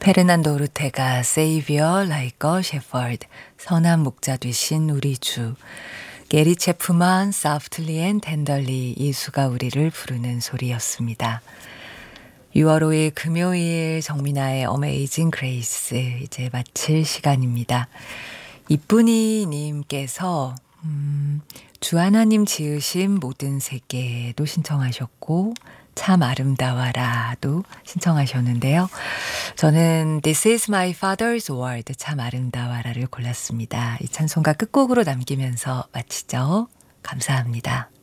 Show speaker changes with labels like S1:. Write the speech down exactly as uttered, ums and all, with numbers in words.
S1: 페르난도 오르테가 Savior like a shepherd, 선한 목자 되신 우리 주. 게리 체프만 Softly and Tenderly, 이수가 우리를 부르는 소리였습니다. 유월 오일 금요일 정민아의 Amazing Grace 이제 마칠 시간입니다. 이쁜이 님께서 음, 주 하나님 지으신 모든 세계도 신청하셨고 참 아름다워라도 신청하셨는데요. 저는 This is my father's world, 참 아름다워라를 골랐습니다. 이 찬송가 끝곡으로 남기면서 마치죠. 감사합니다.